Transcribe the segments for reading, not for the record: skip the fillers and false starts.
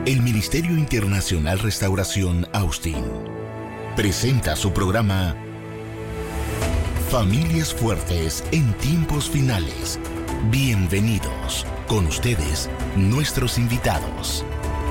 El Ministerio Internacional Restauración Austin presenta su programa Familias Fuertes en Tiempos Finales. Bienvenidos. Con ustedes, nuestros invitados.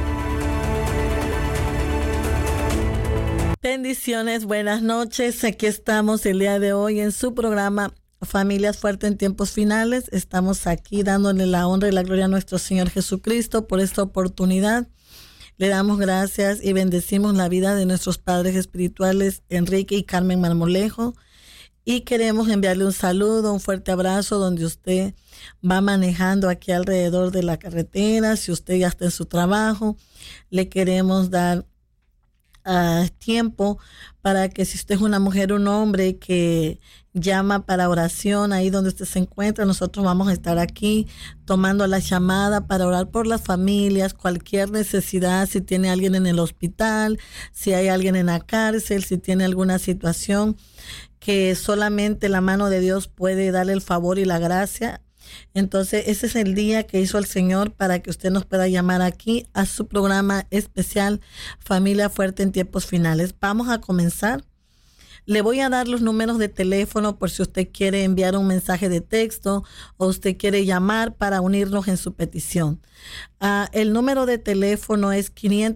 Bendiciones, buenas noches. Aquí estamos el día de hoy en su programa Familias Fuertes en Tiempos Finales. Estamos aquí dándole la honra y la gloria a nuestro Señor Jesucristo por esta oportunidad. Le damos gracias y bendecimos la vida de nuestros padres espirituales, Enrique y Carmen Marmolejo. Y queremos enviarle un saludo, un fuerte abrazo donde usted va manejando aquí alrededor de la carretera. Si usted ya está en su trabajo, le queremos dar tiempo para que si usted es una mujer o un hombre que llama para oración, ahí donde usted se encuentra, nosotros vamos a estar aquí tomando la llamada para orar por las familias, cualquier necesidad, si tiene alguien en el hospital, si hay alguien en la cárcel, si tiene alguna situación que solamente la mano de Dios puede darle el favor y la gracia. Entonces ese es el día que hizo el Señor para que usted nos pueda llamar aquí a su programa especial Familia Fuerte en Tiempos Finales. Vamos a comenzar. Le voy a dar los números de teléfono por si usted quiere enviar un mensaje de texto o usted quiere llamar para unirnos en su petición. El número de teléfono es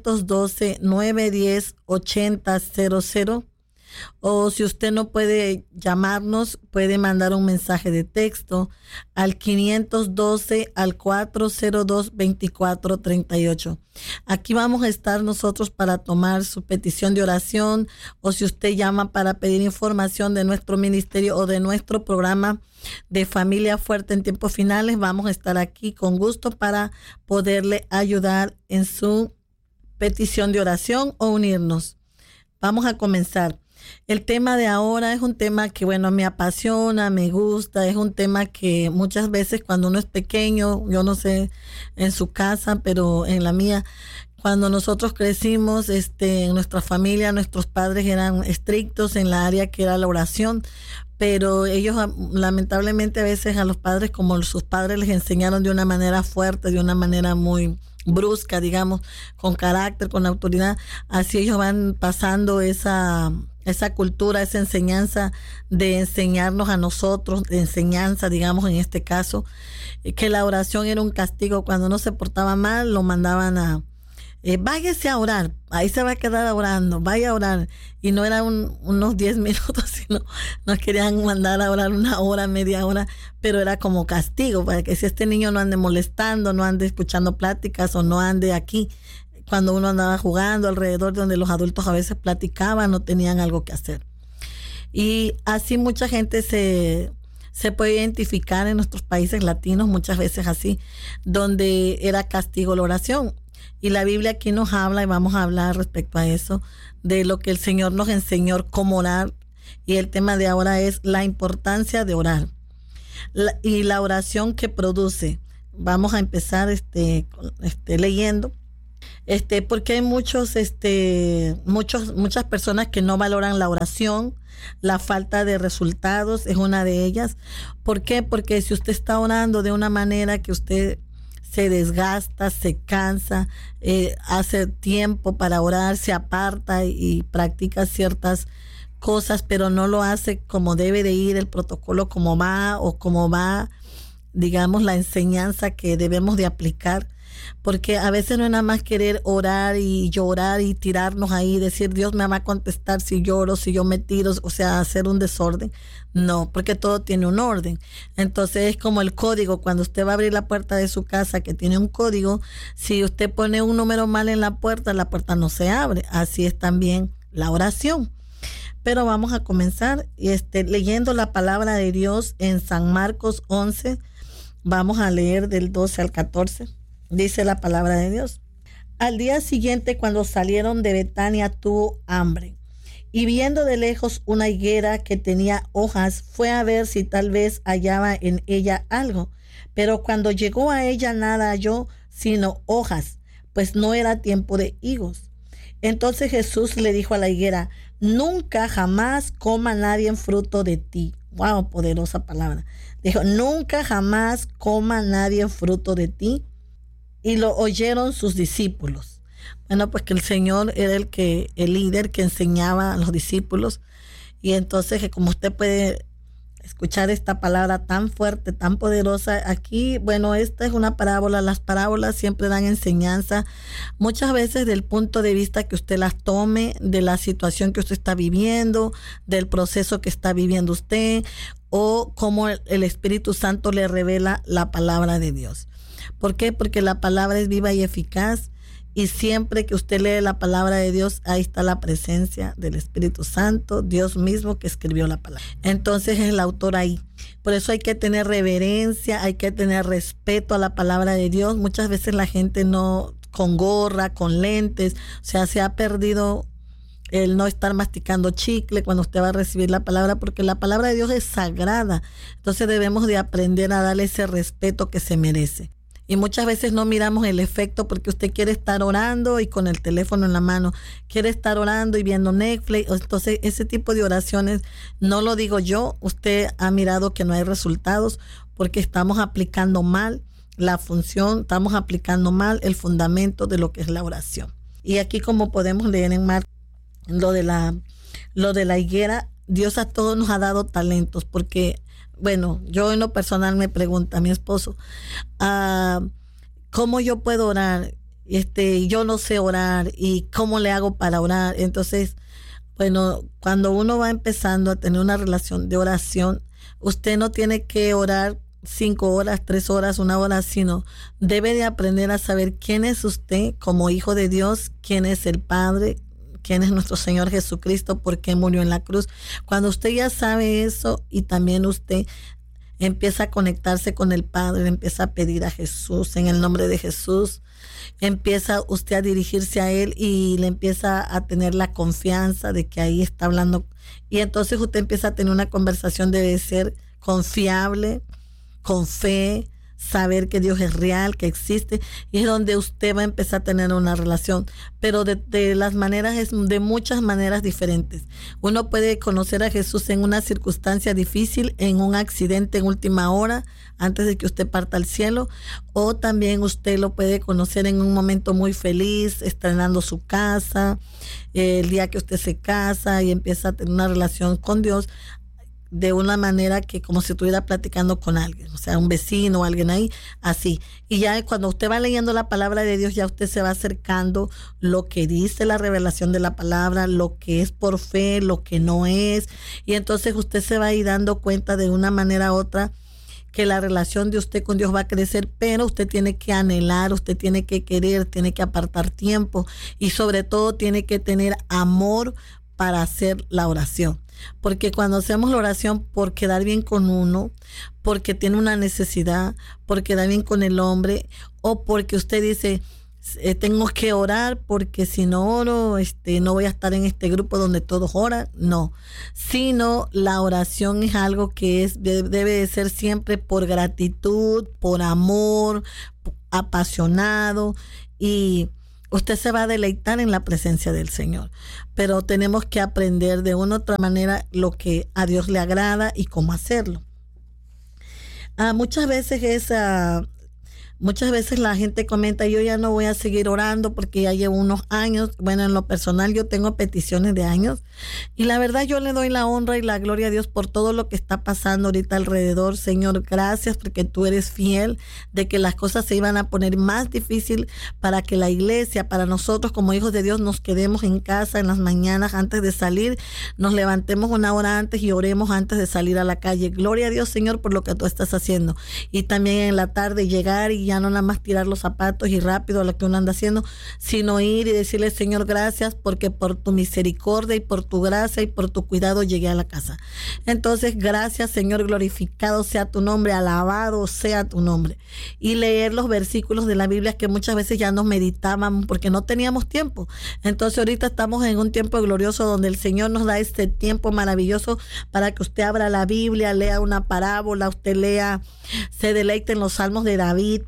512-910-8000. O si usted no puede llamarnos, puede mandar un mensaje de texto al 512 al 402-2438. Aquí vamos a estar nosotros para tomar su petición de oración, o si usted llama para pedir información de nuestro ministerio o de nuestro programa de Familia Fuerte en Tiempos Finales, vamos a estar aquí con gusto para poderle ayudar en su petición de oración o unirnos. Vamos a comenzar. El tema de ahora es un tema que, me apasiona, me gusta, es un tema que muchas veces cuando uno es pequeño, yo no sé en su casa, pero en la mía, cuando nosotros crecimos, en nuestra familia, nuestros padres eran estrictos en la área que era la oración, pero ellos lamentablemente a veces a los padres, como sus padres les enseñaron de una manera fuerte, de una manera muy brusca, digamos, con carácter, con autoridad, así ellos van pasando esa cultura, esa enseñanza de enseñarnos a nosotros, de enseñanza, digamos, en este caso, que la oración era un castigo. Cuando uno se portaba mal, lo mandaban a váyase a orar, ahí se va a quedar orando, vaya a orar. Y no era unos 10 minutos, sino nos querían mandar a orar una hora, media hora, pero era como castigo, para que si este niño no ande molestando, no ande escuchando pláticas o no ande aquí, cuando uno andaba jugando alrededor donde los adultos a veces platicaban, no tenían algo que hacer. Y así mucha gente se puede identificar en nuestros países latinos, muchas veces así, donde era castigo la oración. Y la Biblia aquí nos habla, y vamos a hablar respecto a eso, de lo que el Señor nos enseñó cómo orar. Y el tema de ahora es la importancia de orar y la oración que produce. Vamos a empezar leyendo. Porque hay muchas personas que no valoran la oración. La falta de resultados es una de ellas. ¿Por qué? Porque si usted está orando de una manera que usted se desgasta, se cansa, hace tiempo para orar, se aparta y practica ciertas cosas, pero no lo hace como debe de ir el protocolo, como va, digamos, la enseñanza que debemos de aplicar. Porque a veces no es nada más querer orar y llorar y tirarnos ahí, decir Dios me va a contestar si lloro, si yo me tiro, o sea, hacer un desorden. No, porque todo tiene un orden. Entonces es como el código, cuando usted va a abrir la puerta de su casa que tiene un código, si usted pone un número mal en la puerta no se abre. Así es también la oración. Pero vamos a comenzar leyendo la palabra de Dios en San Marcos 11. Vamos a leer del 12 al 14. Dice la palabra de Dios. Al día siguiente, cuando salieron de Betania, tuvo hambre. Y viendo de lejos una higuera que tenía hojas, fue a ver si tal vez hallaba en ella algo. Pero cuando llegó a ella, nada halló, sino hojas, pues no era tiempo de higos. Entonces Jesús le dijo a la higuera: nunca jamás coma nadie fruto de ti. Wow, poderosa palabra. Dijo: nunca jamás coma nadie fruto de ti. Y lo oyeron sus discípulos. Bueno, pues que el Señor era el líder que enseñaba a los discípulos. Y entonces, que como usted puede escuchar esta palabra tan fuerte, tan poderosa, aquí, bueno, esta es una parábola. Las parábolas siempre dan enseñanza, muchas veces del punto de vista que usted las tome, de la situación que usted está viviendo, del proceso que está viviendo usted, o cómo el Espíritu Santo le revela la palabra de Dios. ¿Por qué? Porque la palabra es viva y eficaz. Y siempre que usted lee la palabra de Dios, ahí está la presencia del Espíritu Santo, Dios mismo que escribió la palabra. Entonces es el autor ahí. Por eso hay que tener reverencia, hay que tener respeto a la palabra de Dios. Muchas veces la gente no, con gorra, con lentes, o sea, se ha perdido el no estar masticando chicle cuando usted va a recibir la palabra, porque la palabra de Dios es sagrada. Entonces debemos de aprender a darle ese respeto que se merece. Y muchas veces no miramos el efecto porque usted quiere estar orando y con el teléfono en la mano, quiere estar orando y viendo Netflix. Entonces ese tipo de oraciones, no lo digo yo, usted ha mirado que no hay resultados porque estamos aplicando mal la función, estamos aplicando mal el fundamento de lo que es la oración. Y aquí, como podemos leer en Marcos, lo de la higuera, Dios a todos nos ha dado talentos, porque bueno, yo en lo personal me pregunta a mi esposo, ¿cómo yo puedo orar? Yo no sé orar, y ¿cómo le hago para orar? Entonces, bueno, cuando uno va empezando a tener una relación de oración, usted no tiene que orar 5 horas, 3 horas, 1 hora, sino debe de aprender a saber quién es usted como hijo de Dios, quién es el Padre, quién es nuestro Señor Jesucristo, por qué murió en la cruz. Cuando usted ya sabe eso, y también usted empieza a conectarse con el Padre, empieza a pedir a Jesús en el nombre de Jesús, empieza usted a dirigirse a Él y le empieza a tener la confianza de que ahí está hablando. Y entonces usted empieza a tener una conversación, debe ser confiable, con fe, saber que Dios es real, que existe, y es donde usted va a empezar a tener una relación, pero de las maneras, es de muchas maneras diferentes. Uno puede conocer a Jesús en una circunstancia difícil, en un accidente en última hora, antes de que usted parta al cielo, o también usted lo puede conocer en un momento muy feliz, estrenando su casa, el día que usted se casa y empieza a tener una relación con Dios, de una manera que como si estuviera platicando con alguien, o sea, un vecino o alguien ahí, así. Y ya cuando usted va leyendo la palabra de Dios, ya usted se va acercando lo que dice la revelación de la palabra, lo que es por fe, lo que no es. Y entonces usted se va a ir dando cuenta de una manera u otra que la relación de usted con Dios va a crecer, pero usted tiene que anhelar, usted tiene que querer, tiene que apartar tiempo y sobre todo tiene que tener amor para hacer la oración. Porque cuando hacemos la oración por quedar bien con uno, porque tiene una necesidad, por quedar bien con el hombre, o porque usted dice, tengo que orar porque si no oro, no voy a estar en este grupo donde todos oran, no. Sino la oración es algo que debe de ser siempre por gratitud, por amor, apasionado, y usted se va a deleitar en la presencia del Señor. Pero tenemos que aprender de una u otra manera lo que a Dios le agrada y cómo hacerlo. Muchas veces la gente comenta, yo ya no voy a seguir orando porque ya llevo unos años. Bueno, en lo personal yo tengo peticiones de años y la verdad yo le doy la honra y la gloria a Dios por todo lo que está pasando ahorita alrededor. Señor, gracias porque tú eres fiel de que las cosas se iban a poner más difícil para que la iglesia, para nosotros como hijos de Dios, nos quedemos en casa en las mañanas antes de salir, nos levantemos 1 hora antes y oremos antes de salir a la calle. Gloria a Dios, Señor, por lo que tú estás haciendo. Y también en la tarde llegar y ya no nada más tirar los zapatos y rápido a lo que uno anda haciendo, sino ir y decirle, Señor, gracias porque por tu misericordia y por tu gracia y por tu cuidado llegué a la casa. Entonces, gracias, Señor, glorificado sea tu nombre, alabado sea tu nombre. Y leer los versículos de la Biblia que muchas veces ya nos meditábamos porque no teníamos tiempo. Entonces, ahorita estamos en un tiempo glorioso donde el Señor nos da este tiempo maravilloso para que usted abra la Biblia, lea una parábola, usted lea, se deleite en los salmos de David,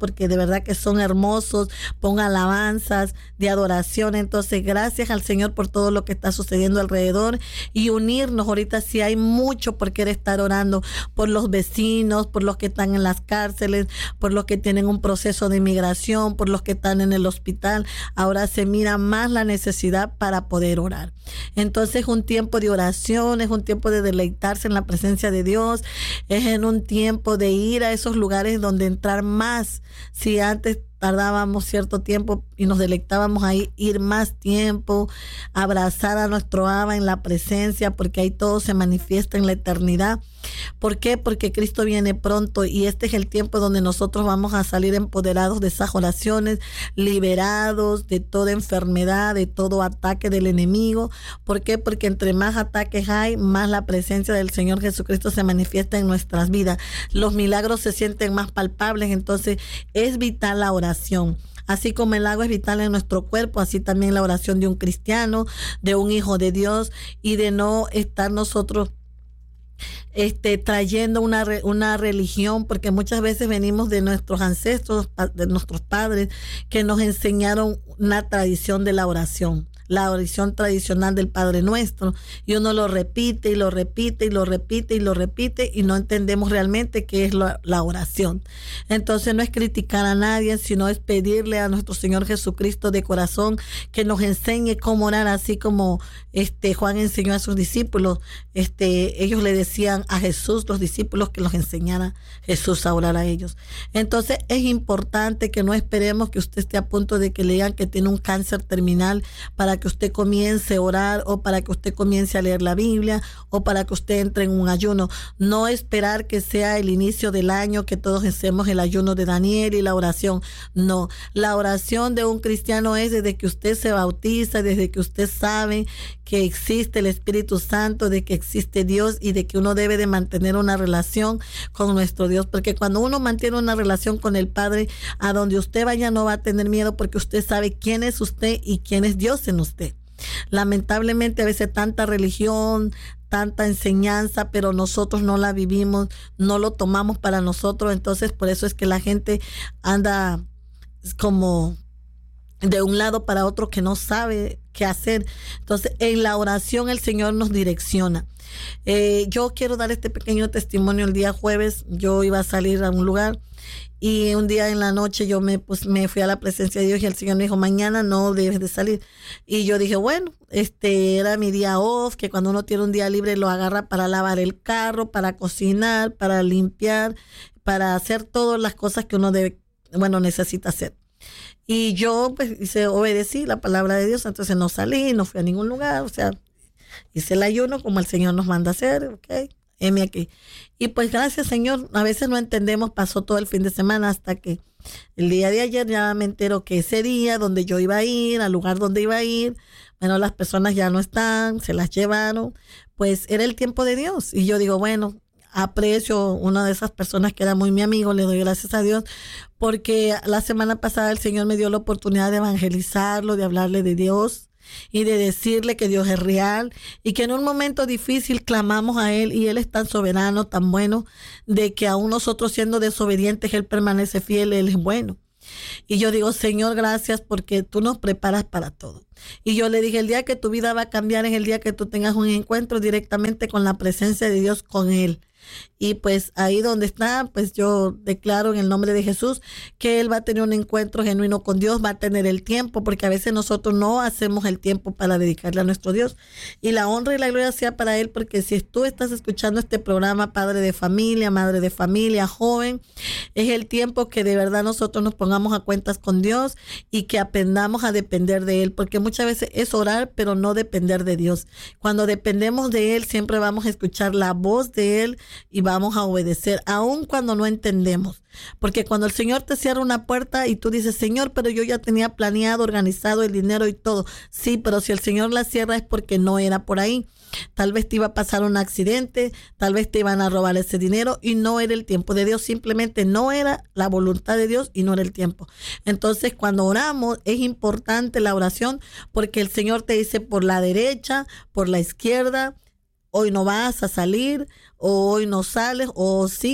porque de verdad que son hermosos, pon alabanzas de adoración. Entonces, gracias al Señor por todo lo que está sucediendo alrededor y unirnos. Ahorita sí hay mucho por querer estar orando por los vecinos, por los que están en las cárceles, por los que tienen un proceso de inmigración, por los que están en el hospital. Ahora se mira más la necesidad para poder orar. Entonces, es un tiempo de oración, es un tiempo de deleitarse en la presencia de Dios, es en un tiempo de ir a esos lugares donde entrar más. Si antes tardábamos cierto tiempo y nos delectábamos ahí, ir más tiempo, abrazar a nuestro Abba en la presencia, porque ahí todo se manifiesta en la eternidad. ¿Por qué? Porque Cristo viene pronto y este es el tiempo donde nosotros vamos a salir empoderados de esas oraciones, liberados de toda enfermedad, de todo ataque del enemigo. ¿Por qué? Porque entre más ataques hay, más la presencia del Señor Jesucristo se manifiesta en nuestras vidas. Los milagros se sienten más palpables, entonces es vital la oración. Así como el agua es vital en nuestro cuerpo, así también la oración de un cristiano, de un hijo de Dios, y de no estar nosotros trayendo una religión, porque muchas veces venimos de nuestros ancestros, de nuestros padres, que nos enseñaron una tradición de la oración. La oración tradicional del Padre Nuestro, y uno lo repite y lo repite y lo repite y lo repite y no entendemos realmente qué es la oración. Entonces no es criticar a nadie, sino es pedirle a nuestro Señor Jesucristo de corazón que nos enseñe cómo orar, así como Juan enseñó a sus discípulos. Ellos le decían a Jesús, los discípulos, que los enseñara Jesús a orar a ellos. Entonces es importante que no esperemos que usted esté a punto de que le digan que tiene un cáncer terminal para que usted comience a orar, o para que usted comience a leer la Biblia, o para que usted entre en un ayuno. No esperar que sea el inicio del año, que todos hacemos el ayuno de Daniel y la oración. No, la oración de un cristiano es desde que usted se bautiza, desde que usted sabe que existe el Espíritu Santo, de que existe Dios y de que uno debe de mantener una relación con nuestro Dios, porque cuando uno mantiene una relación con el Padre, a donde usted vaya no va a tener miedo, porque usted sabe quién es usted y quién es Dios en usted. Lamentablemente a veces tanta religión, tanta enseñanza, pero nosotros no la vivimos, no lo tomamos para nosotros. Entonces por eso es que la gente anda como de un lado para otro, que no sabe qué hacer. Entonces en la oración el Señor nos direcciona. Yo quiero dar este pequeño testimonio. El día jueves yo iba a salir a un lugar y un día en la noche yo me fui a la presencia de Dios y el Señor me dijo: mañana no debes de salir. Y yo dije, bueno, era mi día off, que cuando uno tiene un día libre lo agarra para lavar el carro, para cocinar, para limpiar, para hacer todas las cosas que uno necesita hacer. Y yo obedecí la palabra de Dios, entonces no salí, no fui a ningún lugar, hice el ayuno como el Señor nos manda hacer, ¿ok? Heme aquí. Y pues gracias, Señor, a veces no entendemos, pasó todo el fin de semana hasta que el día de ayer ya me entero que ese día donde yo iba a ir, al lugar donde iba a ir, bueno, las personas ya no están, se las llevaron, pues era el tiempo de Dios. Y yo digo, bueno, aprecio una de esas personas que era muy mi amigo, le doy gracias a Dios, porque la semana pasada el Señor me dio la oportunidad de evangelizarlo, de hablarle de Dios y de decirle que Dios es real y que en un momento difícil clamamos a Él y Él es tan soberano, tan bueno, de que aún nosotros siendo desobedientes Él permanece fiel, Él es bueno. Y yo digo, Señor, gracias porque tú nos preparas para todo. Y yo le dije, el día que tu vida va a cambiar es el día que tú tengas un encuentro directamente con la presencia de Dios, con Él. Y pues ahí donde está, pues yo declaro en el nombre de Jesús que él va a tener un encuentro genuino con Dios, va a tener el tiempo, porque a veces nosotros no hacemos el tiempo para dedicarle a nuestro Dios. Y la honra y la gloria sea para él, porque si tú estás escuchando este programa, padre de familia, madre de familia, joven, es el tiempo que de verdad nosotros nos pongamos a cuentas con Dios y que aprendamos a depender de él, porque muchas veces es orar, pero no depender de Dios. Cuando dependemos de él, siempre vamos a escuchar la voz de él y vamos a obedecer, aun cuando no entendemos. Porque cuando el Señor te cierra una puerta y tú dices, Señor, pero yo ya tenía planeado, organizado el dinero y todo. Sí, pero si el Señor la cierra es porque no era por ahí. Tal vez te iba a pasar un accidente, tal vez te iban a robar ese dinero y no era el tiempo de Dios, simplemente no era la voluntad de Dios y no era el tiempo. Entonces, cuando oramos es importante la oración, porque el Señor te dice por la derecha, por la izquierda, hoy no vas a salir, o hoy no sales, o sí.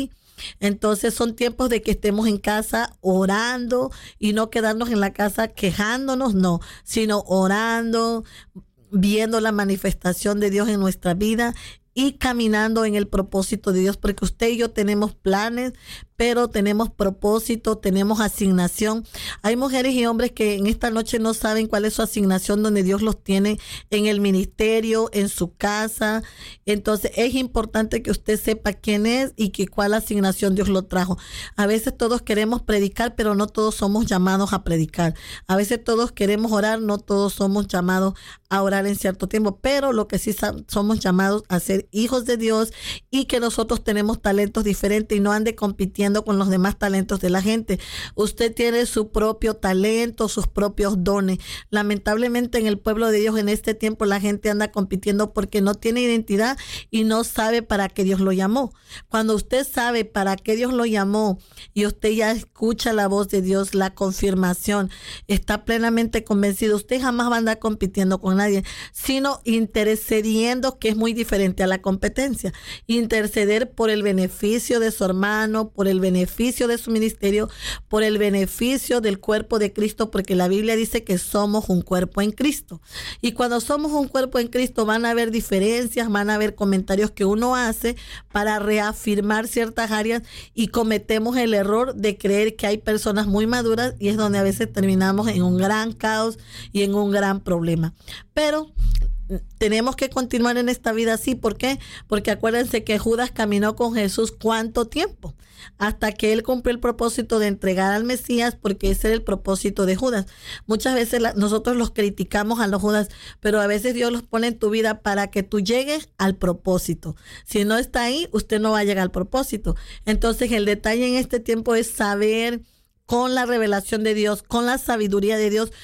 Entonces son tiempos de que estemos en casa orando y no quedarnos en la casa quejándonos, no, sino orando, viendo la manifestación de Dios en nuestra vida y caminando en el propósito de Dios, porque usted y yo tenemos planes, pero tenemos propósito, tenemos asignación. Hay mujeres y hombres que en esta noche no saben cuál es su asignación, donde Dios los tiene en el ministerio, en su casa. Entonces es importante que usted sepa quién es y que cuál asignación Dios lo trajo. A veces todos queremos predicar, pero no todos somos llamados a predicar. A veces todos queremos orar, no todos somos llamados a orar en cierto tiempo, pero lo que sí somos llamados a ser hijos de Dios, y que nosotros tenemos talentos diferentes y no ande compitiendo con los demás talentos de la gente. Usted tiene su propio talento, sus propios dones. Lamentablemente en el pueblo de Dios en este tiempo la gente anda compitiendo porque no tiene identidad y no sabe para qué Dios lo llamó. Cuando usted sabe para qué Dios lo llamó y usted ya escucha la voz de Dios, la confirmación, está plenamente convencido, usted jamás va a andar compitiendo con nadie, sino intercediendo, que es muy diferente a la competencia. Interceder por el beneficio de su hermano, por el beneficio de su ministerio, por el beneficio del cuerpo de Cristo, porque la Biblia dice que somos un cuerpo en Cristo. Y cuando somos un cuerpo en Cristo van a haber diferencias, van a haber comentarios que uno hace para reafirmar ciertas áreas, y cometemos el error de creer que hay personas muy maduras, y es donde a veces terminamos en un gran caos y en un gran problema. Pero tenemos que continuar en esta vida así. ¿Por qué? Porque acuérdense que Judas caminó con Jesús ¿cuánto tiempo? Hasta que él cumplió el propósito de entregar al Mesías, porque ese era el propósito de Judas. Muchas veces nosotros los criticamos a los Judas, pero a veces Dios los pone en tu vida para que tú llegues al propósito. Si no está ahí, usted no va a llegar al propósito. Entonces el detalle en este tiempo es saber, con la revelación de Dios, con la sabiduría de Dios,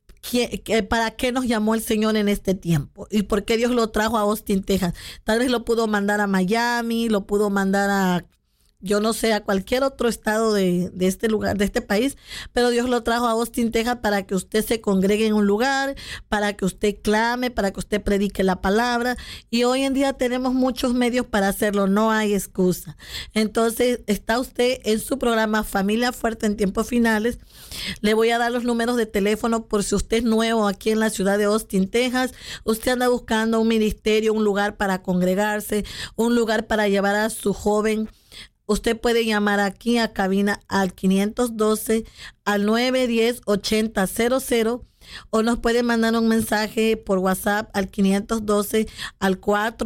¿para qué nos llamó el Señor en este tiempo? ¿Y por qué Dios lo trajo a Austin, Texas? Tal vez lo pudo mandar a Miami, lo pudo mandar a, yo no sé, a cualquier otro estado de este lugar, de este país, pero Dios lo trajo a Austin, Texas, para que usted se congregue en un lugar, para que usted clame, para que usted predique la palabra. Y hoy en día tenemos muchos medios para hacerlo, no hay excusa. Entonces, está usted en su programa Familia Fuerte en Tiempos Finales. Le voy a dar los números de teléfono por si usted es nuevo aquí en la ciudad de Austin, Texas. Usted anda buscando un ministerio, un lugar para congregarse, un lugar para llevar a su joven. Usted puede llamar aquí a cabina al 512 al 910-8000, o nos puede mandar un mensaje por WhatsApp al 512 al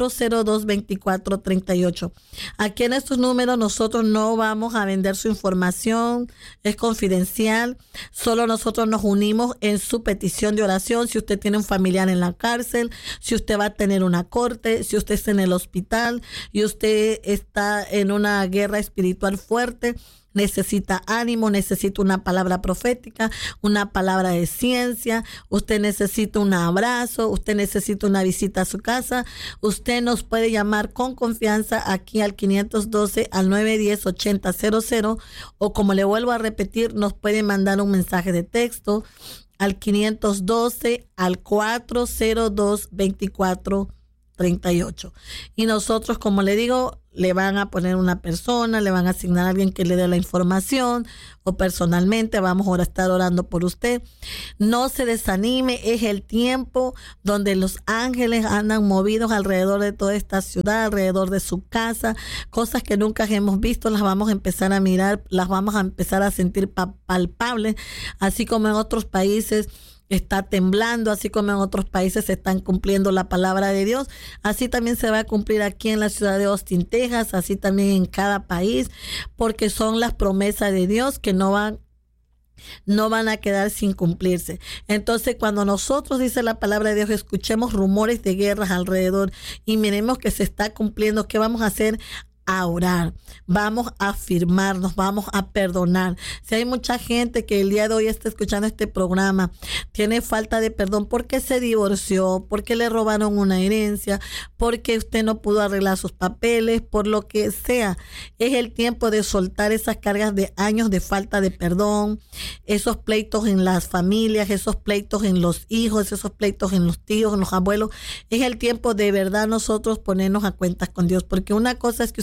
402-2438. Aquí en estos números nosotros no vamos a vender su información, es confidencial. Solo nosotros nos unimos en su petición de oración. Si usted tiene un familiar en la cárcel, si usted va a tener una corte, si usted está en el hospital y usted está en una guerra espiritual fuerte, necesita ánimo, necesita una palabra profética, una palabra de ciencia, usted necesita un abrazo, usted necesita una visita a su casa, usted nos puede llamar con confianza aquí al 512 al 910-8000, o como le vuelvo a repetir, nos puede mandar un mensaje de texto al 512 al 402-2438. Y nosotros, como le digo, le van a poner una persona, le van a asignar a alguien que le dé la información, o personalmente vamos a estar orando por usted. No se desanime, es el tiempo donde los ángeles andan movidos alrededor de toda esta ciudad, alrededor de su casa. Cosas que nunca hemos visto las vamos a empezar a mirar, las vamos a empezar a sentir palpables, así como en otros países está temblando, así como en otros países se están cumpliendo la palabra de Dios. Así también se va a cumplir aquí en la ciudad de Austin, Texas, así también en cada país, porque son las promesas de Dios que no van a quedar sin cumplirse. Entonces, cuando nosotros, dice la palabra de Dios, escuchemos rumores de guerras alrededor y miremos que se está cumpliendo, ¿qué vamos a hacer? A orar, vamos a afirmarnos, vamos a perdonar. Si hay mucha gente que el día de hoy está escuchando este programa, tiene falta de perdón porque se divorció, porque le robaron una herencia, porque usted no pudo arreglar sus papeles, por lo que sea, es el tiempo de soltar esas cargas de años de falta de perdón, esos pleitos en las familias, esos pleitos en los hijos, esos pleitos en los tíos, en los abuelos. Es el tiempo de verdad nosotros ponernos a cuentas con Dios, porque una cosa es que usted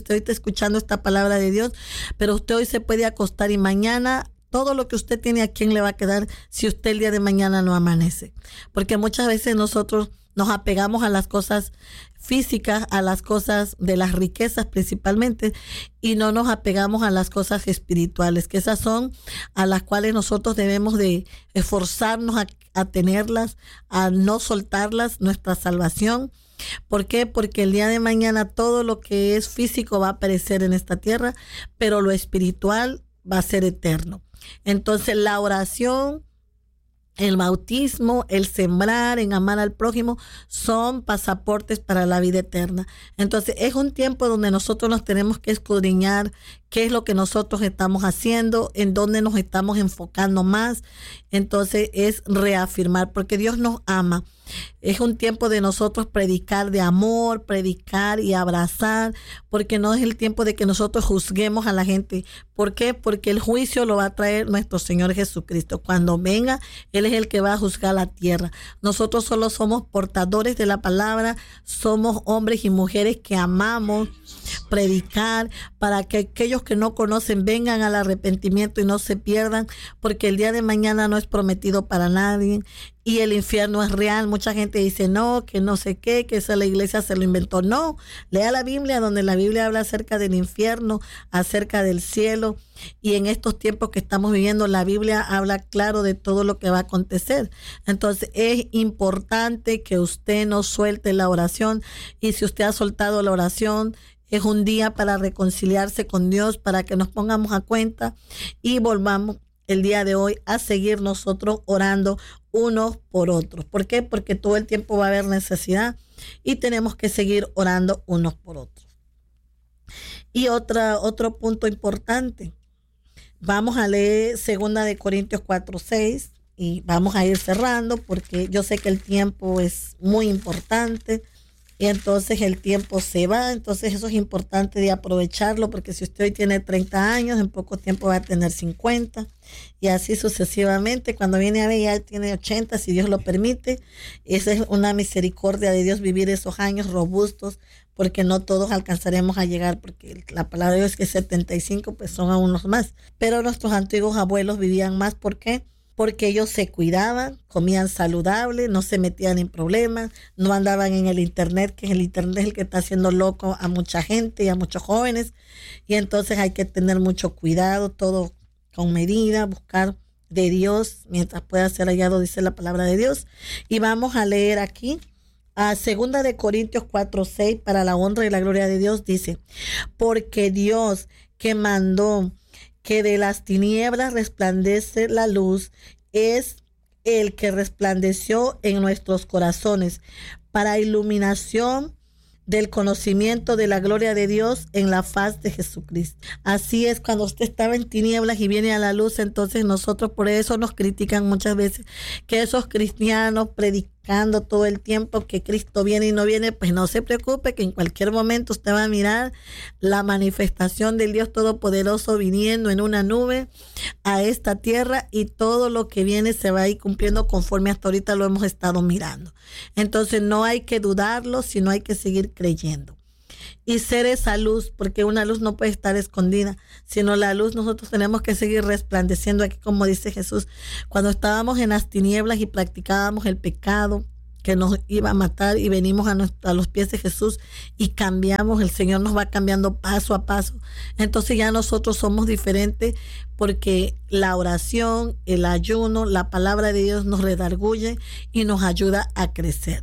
usted hoy está escuchando esta palabra de Dios, pero usted hoy se puede acostar y mañana todo lo que usted tiene, ¿a quién le va a quedar si usted el día de mañana no amanece? Porque muchas veces nosotros nos apegamos a las cosas físicas, a las cosas de las riquezas principalmente, y no nos apegamos a las cosas espirituales, que esas son a las cuales nosotros debemos de esforzarnos a tenerlas, a no soltarlas, nuestra salvación. ¿Por qué? Porque el día de mañana todo lo que es físico va a perecer en esta tierra, pero lo espiritual va a ser eterno. Entonces la oración, el bautismo, el sembrar, en amar al prójimo, son pasaportes para la vida eterna. Entonces es un tiempo donde nosotros nos tenemos que escudriñar qué es lo que nosotros estamos haciendo, en dónde nos estamos enfocando más. Entonces es reafirmar, porque Dios nos ama. Es un tiempo de nosotros predicar de amor, predicar y abrazar, porque no es el tiempo de que nosotros juzguemos a la gente. ¿Por qué? Porque el juicio lo va a traer nuestro Señor Jesucristo. Cuando venga, Él es el que va a juzgar la tierra. Nosotros solo somos portadores de la palabra, somos hombres y mujeres que amamos predicar para que aquellos que no conocen vengan al arrepentimiento y no se pierdan, porque el día de mañana no es prometido para nadie y el infierno es real. Mucha gente dice no, que no sé qué, que esa la iglesia se lo inventó. No, lea la Biblia, donde la Biblia habla acerca del infierno, acerca del cielo, y en estos tiempos que estamos viviendo la Biblia habla claro de todo lo que va a acontecer. Entonces es importante que usted no suelte la oración, y si usted ha soltado la oración, es un día para reconciliarse con Dios, para que nos pongamos a cuenta y volvamos el día de hoy a seguir nosotros orando unos por otros. ¿Por qué? Porque todo el tiempo va a haber necesidad y tenemos que seguir orando unos por otros. Y otro punto importante. Vamos a leer 2 Corintios 4:6 y vamos a ir cerrando, porque yo sé que el tiempo es muy importante. Y entonces el tiempo se va, entonces eso es importante de aprovecharlo, porque si usted hoy tiene 30 años, en poco tiempo va a tener 50, y así sucesivamente. Cuando viene a ver, ya tiene 80, si Dios lo permite. Esa es una misericordia de Dios, vivir esos años robustos, porque no todos alcanzaremos a llegar, porque la palabra de Dios es que 75 pues son a unos más. Pero nuestros antiguos abuelos vivían más. ¿Por qué? Porque ellos se cuidaban, comían saludable, no se metían en problemas, no andaban en el internet, que el internet es el que está haciendo loco a mucha gente y a muchos jóvenes. Y entonces hay que tener mucho cuidado, todo con medida, buscar de Dios mientras pueda ser hallado, dice la palabra de Dios. Y vamos a leer aquí a 2 Corintios 4:6, para la honra y la gloria de Dios, dice: porque Dios, que mandó que de las tinieblas resplandece la luz, es el que resplandeció en nuestros corazones para iluminación del conocimiento de la gloria de Dios en la faz de Jesucristo. Así es, cuando usted estaba en tinieblas y viene a la luz, entonces nosotros, por eso nos critican muchas veces, que esos cristianos predicando todo el tiempo que Cristo viene y no viene. Pues no se preocupe, que en cualquier momento usted va a mirar la manifestación del Dios Todopoderoso viniendo en una nube a esta tierra, y todo lo que viene se va a ir cumpliendo conforme hasta ahorita lo hemos estado mirando. Entonces no hay que dudarlo, sino hay que seguir creyendo y ser esa luz, porque una luz no puede estar escondida, sino la luz nosotros tenemos que seguir resplandeciendo aquí, como dice Jesús, cuando estábamos en las tinieblas y practicábamos el pecado que nos iba a matar, y venimos a los pies de Jesús y cambiamos. El Señor nos va cambiando paso a paso. Entonces ya nosotros somos diferentes, porque la oración, el ayuno, la palabra de Dios nos redarguye y nos ayuda a crecer.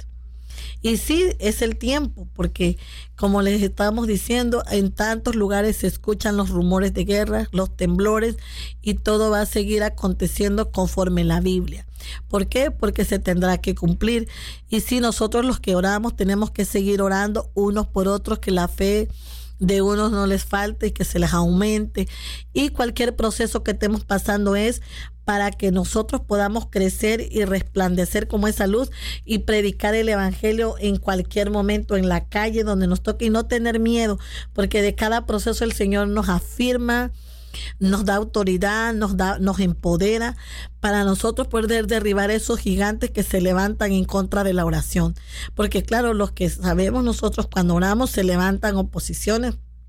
Y sí, es el tiempo, porque como les estábamos diciendo, en tantos lugares se escuchan los rumores de guerra, los temblores, y todo va a seguir aconteciendo conforme la Biblia. ¿Por qué? Porque se tendrá que cumplir. Y sí, nosotros los que oramos tenemos que seguir orando unos por otros, que la fe de unos no les falte y que se les aumente. Y cualquier proceso que estemos pasando es para que nosotros podamos crecer y resplandecer como esa luz y predicar el evangelio en cualquier momento, en la calle, donde nos toque, y no tener miedo, porque de cada proceso el Señor nos afirma, nos da autoridad, nos empodera para nosotros poder derribar esos gigantes que se levantan en contra de la oración. Porque claro, los que sabemos nosotros, cuando oramos se levantan oposiciones,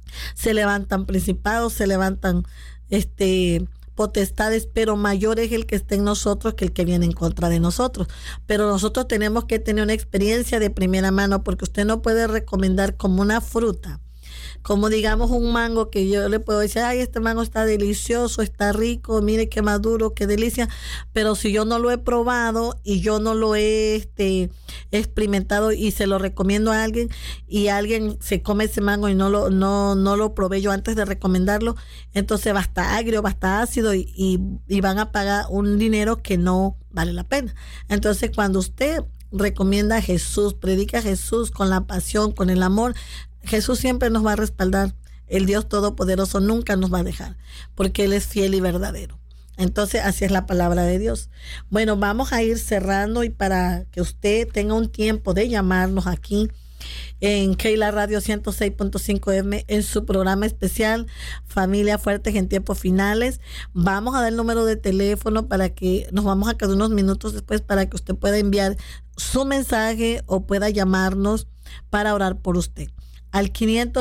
Se levantan principados, se levantan potestades, pero mayor es el que está en nosotros que el que viene en contra de nosotros. Pero nosotros tenemos que tener una experiencia de primera mano, porque usted no puede recomendar como una fruta, como digamos un mango, que yo le puedo decir, ay, este mango está delicioso, está rico, mire qué maduro, qué delicia, pero si yo no lo he probado y yo no lo he experimentado y se lo recomiendo a alguien y alguien se come ese mango y no lo probé yo antes de recomendarlo, entonces va a estar agrio, va a estar ácido y van a pagar un dinero que no vale la pena. Entonces cuando usted recomienda a Jesús, predica a Jesús con la pasión, con el amor, Jesús siempre nos va a respaldar. El Dios Todopoderoso nunca nos va a dejar, porque Él es fiel y verdadero. Entonces, así es la palabra de Dios. Bueno, vamos a ir cerrando, y para que usted tenga un tiempo de llamarnos aquí en Keila Radio 106.5 M en su programa especial Familia Fuertes en Tiempos Finales. Vamos a dar el número de teléfono para que nos vamos a quedar unos minutos después para que usted pueda enviar su mensaje o pueda llamarnos para orar por usted al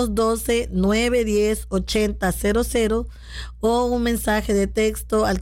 512-910-8000 o un mensaje de texto al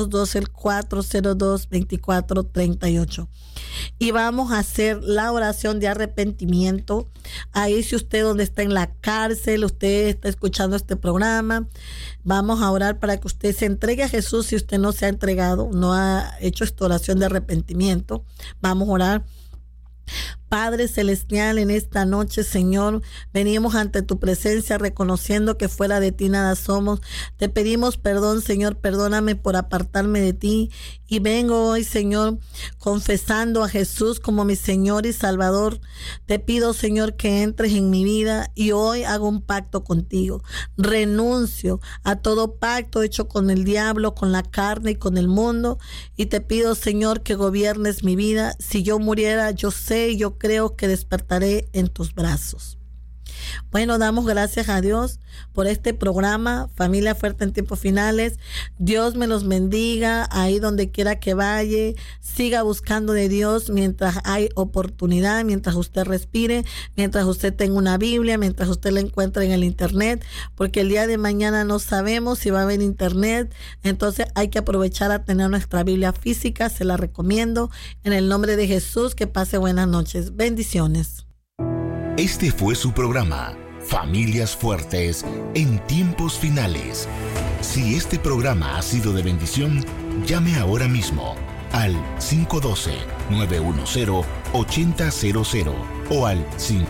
512-402-2438. Y vamos a hacer la oración de arrepentimiento. Ahí, si usted donde está en la cárcel, usted está escuchando este programa, vamos a orar para que usted se entregue a Jesús. Si usted no se ha entregado, no ha hecho esta oración de arrepentimiento, vamos a orar. Padre Celestial, en esta noche, Señor, venimos ante tu presencia reconociendo que fuera de ti nada somos. Te pedimos perdón, Señor, perdóname por apartarme de ti. Y vengo hoy, Señor, confesando a Jesús como mi Señor y Salvador. Te pido, Señor, que entres en mi vida y hoy hago un pacto contigo. Renuncio a todo pacto hecho con el diablo, con la carne y con el mundo. Y te pido, Señor, que gobiernes mi vida. Si yo muriera, yo sé y yo creo que despertaré en tus brazos. Bueno, damos gracias a Dios por este programa, Familia Fuerte en Tiempos Finales. Dios me los bendiga ahí donde quiera que vaya. Siga buscando de Dios mientras hay oportunidad, mientras usted respire, mientras usted tenga una Biblia, mientras usted la encuentre en el internet, porque el día de mañana no sabemos si va a haber internet. Entonces hay que aprovechar a tener nuestra Biblia física. Se la recomiendo. En el nombre de Jesús, que pase buenas noches. Bendiciones. Este fue su programa, Familias Fuertes en Tiempos Finales. Si este programa ha sido de bendición, llame ahora mismo al 512-910-8000 o al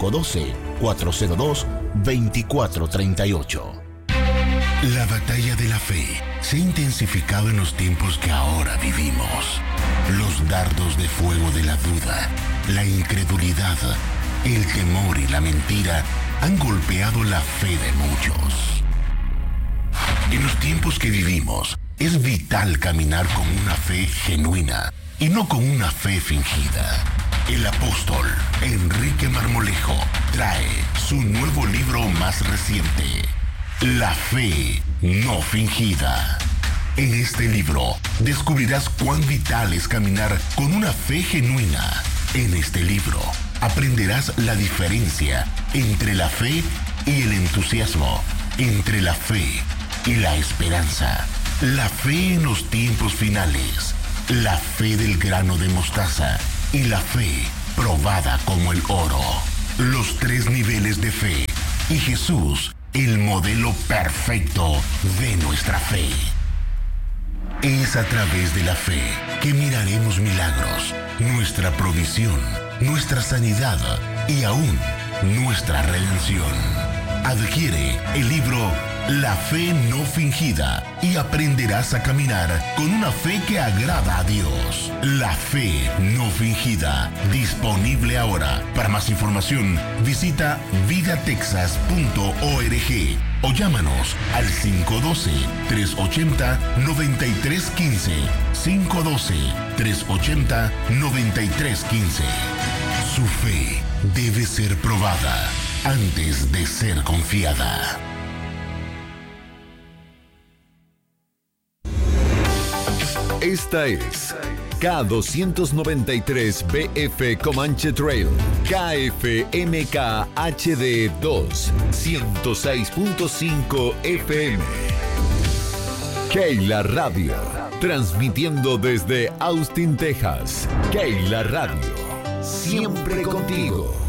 512-402-2438. La batalla de la fe se ha intensificado en los tiempos que ahora vivimos. Los dardos de fuego de la duda, la incredulidad, el temor y la mentira han golpeado la fe de muchos. En los tiempos que vivimos, es vital caminar con una fe genuina y no con una fe fingida. El apóstol Enrique Marmolejo trae su nuevo libro más reciente, La Fe No Fingida. En este libro descubrirás cuán vital es caminar con una fe genuina. En este libro aprenderás la diferencia entre la fe y el entusiasmo, entre la fe y la esperanza, la fe en los tiempos finales, la fe del grano de mostaza y la fe probada como el oro. Los 3 niveles de fe y Jesús, el modelo perfecto de nuestra fe. Es a través de la fe que miraremos milagros, nuestra provisión, nuestra sanidad y aún nuestra redención. Adquiere el libro La Fe No Fingida y aprenderás a caminar con una fe que agrada a Dios. La Fe No Fingida, disponible ahora. Para más información, visita vidatexas.org o llámanos al 512-380-9315. 512-380-9315. Su fe debe ser probada antes de ser confiada. Esta es K293 BF Comanche Trail, KFMK HD 2, 106.5 FM. Keila Radio, transmitiendo desde Austin, Texas. Keila Radio, siempre contigo.